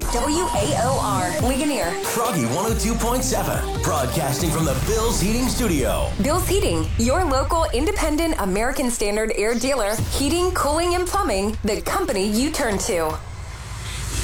WAOR, Ligonier. Froggy 102.7, broadcasting from the Bill's Heating Studio. Bill's Heating, your local independent American Standard air dealer. Heating, cooling, and plumbing, the company you turn to.